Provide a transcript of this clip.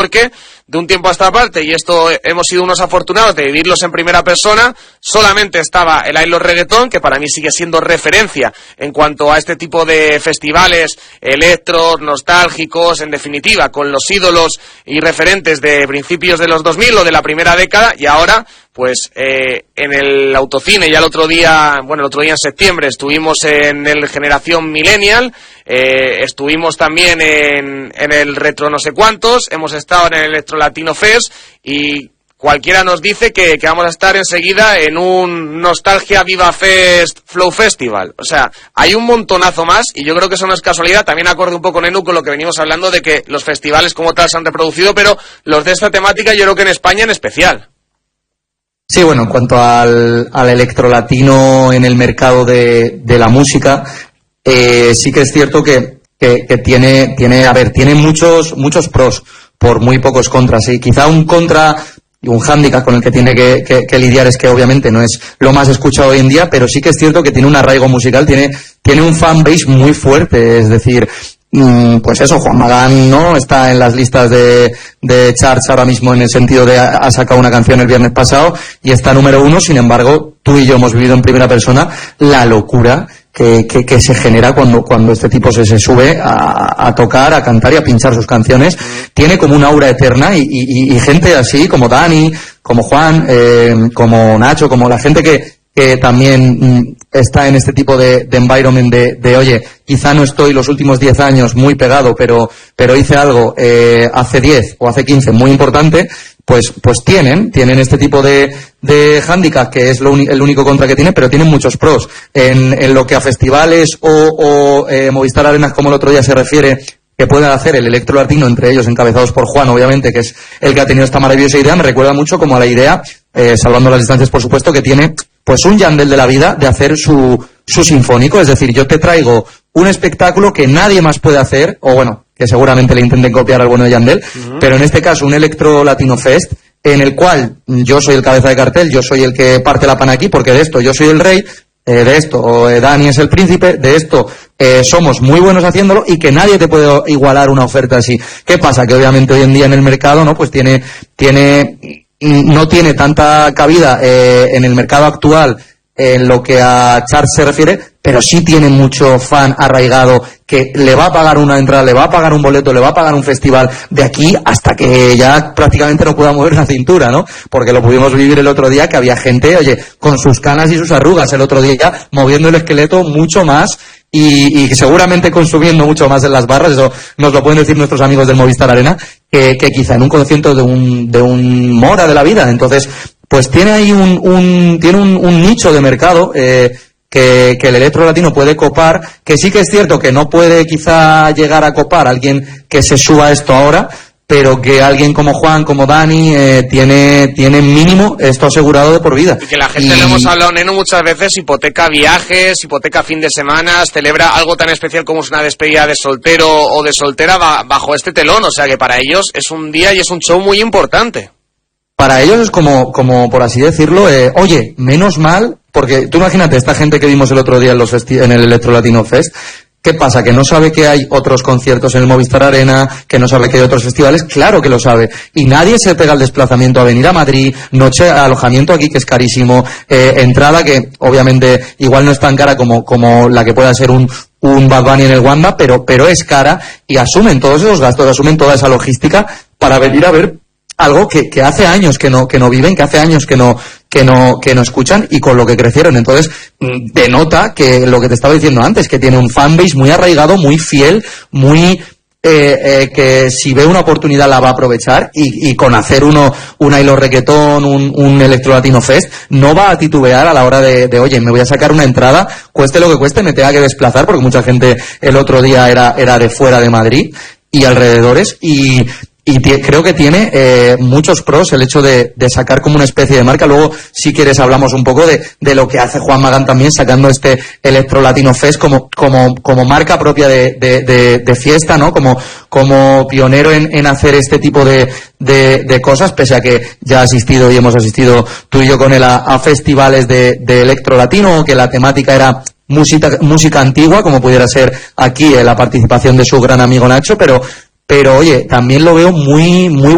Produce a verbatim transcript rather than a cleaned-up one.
porque de un tiempo a esta parte, y esto hemos sido unos afortunados de vivirlos en primera persona, solamente estaba el Ailo Reggaetón, que para mí sigue siendo referencia en cuanto a este tipo de festivales electros, nostálgicos, en definitiva, con los ídolos y referentes de principios de los dos mil o de la primera década, y ahora pues eh, en el autocine, ya el otro día, bueno, el otro día en septiembre estuvimos en el Generación Millennial, eh, estuvimos también en, en el Retro no sé cuántos, hemos estado en el Electro Latino Fest, y cualquiera nos dice que, que vamos a estar enseguida en un Nostalgia Viva Fest Flow Festival. O sea, hay un montonazo más, y yo creo que eso no es casualidad. También acorde un poco, Nenu, con lo que venimos hablando de que los festivales como tal se han reproducido, pero los de esta temática yo creo que en España en especial. Sí, bueno, en cuanto al, al electrolatino en el mercado de, de la música, eh, sí que es cierto que, que, que tiene, tiene, a ver, tiene muchos, muchos pros por muy pocos contras. Y quizá un contra y un hándicap con el que tiene que, que, que lidiar es que obviamente no es lo más escuchado hoy en día, pero sí que es cierto que tiene un arraigo musical, tiene, tiene un fanbase muy fuerte, es decir, pues eso, Juan Magán no está en las listas de, de charts ahora mismo, en el sentido de ha, ha sacado una canción el viernes pasado y está número uno. Sin embargo, tú y yo hemos vivido en primera persona la locura que, que, que se genera cuando, cuando este tipo se, se sube a, a tocar, a cantar y a pinchar sus canciones. Tiene como una aura eterna, y, y, y gente así como Dani, como Juan, eh, como Nacho, como la gente que que también mm, está en este tipo de, de environment de, de, oye, quizá no estoy los últimos diez años muy pegado, pero, pero hice algo eh, hace diez o hace quince muy importante, pues, pues tienen, tienen este tipo de, de hándicap, que es lo uni- el único contra que tienen, pero tienen muchos pros. En, en lo que a festivales o, o eh, Movistar Arenas, como el otro día se refiere, que puedan hacer el electro latino, entre ellos encabezados por Juan, obviamente, que es el que ha tenido esta maravillosa idea, me recuerda mucho como a la idea, eh, salvando las distancias por supuesto, que tiene pues un Yandel de la vida de hacer su, su sinfónico. Es decir, yo te traigo un espectáculo que nadie más puede hacer, o bueno, que seguramente le intenten copiar al bueno de Yandel, uh-huh. Pero en este caso un Electro Latino Fest, en el cual yo soy el cabeza de cartel, yo soy el que parte la pana aquí, porque de esto yo soy el rey, eh, de esto eh, Dani es el príncipe, de esto eh, somos muy buenos haciéndolo, y que nadie te puede igualar una oferta así. ¿Qué pasa? Que obviamente hoy en día en el mercado, ¿no? Pues tiene, tiene, no tiene tanta cabida eh, en el mercado actual en lo que a charts se refiere, pero sí tiene mucho fan arraigado que le va a pagar una entrada, le va a pagar un boleto, le va a pagar un festival de aquí hasta que ya prácticamente no pueda mover la cintura, ¿no? Porque lo pudimos vivir el otro día, que había gente, oye, con sus canas y sus arrugas el otro día, moviendo el esqueleto mucho más y, y seguramente consumiendo mucho más en las barras. Eso nos lo pueden decir nuestros amigos del Movistar Arena, que, que quizá en un concierto de un, de un Mora de la vida. Entonces, pues tiene ahí un, un tiene un, un nicho de mercado eh, que, que el electro latino puede copar, que sí que es cierto que no puede quizá llegar a copar a alguien que se suba a esto ahora, pero que alguien como Juan, como Dani, eh, tiene, tiene mínimo esto asegurado de por vida. Y que la gente, y... le hemos hablado, Neno, muchas veces, hipoteca viajes, hipoteca fin de semana, celebra algo tan especial como es una despedida de soltero o de soltera bajo este telón. O sea que para ellos es un día y es un show muy importante. Para ellos es como, como por así decirlo, eh, oye, menos mal, porque tú imagínate, esta gente que vimos el otro día en, los festi- en el Electro Latino Fest, ¿qué pasa? ¿Que no sabe que hay otros conciertos en el Movistar Arena? ¿Que no sabe que hay otros festivales? Claro que lo sabe. Y nadie se pega el desplazamiento a venir a Madrid, noche, alojamiento aquí que es carísimo, eh, entrada que obviamente igual no es tan cara como, como la que pueda ser un, un Bad Bunny en el Wanda, pero, pero es cara, y asumen todos esos gastos, asumen toda esa logística para venir a ver algo que, que hace años que no, que no viven, que hace años que no, que no, que no escuchan, y con lo que crecieron. Entonces, denota que lo que te estaba diciendo antes, que tiene un fanbase muy arraigado, muy fiel, muy, eh, eh, que si ve una oportunidad la va a aprovechar, y, y con hacer uno, un Ailo Reggaetón, un, un Electro Latino Fest, no va a titubear a la hora de, de, oye, me voy a sacar una entrada, cueste lo que cueste, me tenga que desplazar, porque mucha gente el otro día era, era de fuera de Madrid y alrededores, y, Y t- creo que tiene eh, muchos pros el hecho de, de sacar como una especie de marca. Luego, si quieres, hablamos un poco de, de lo que hace Juan Magán también, sacando este Electro Latino Fest como, como, como marca propia de, de, de, de fiesta, ¿no? Como, como pionero en, en hacer este tipo de, de, de cosas, pese a que ya ha asistido y hemos asistido tú y yo con él a, a festivales de, de Electro Latino, que la temática era música, música antigua, como pudiera ser aquí eh, la participación de su gran amigo Nacho, pero Pero, oye, también lo veo muy, muy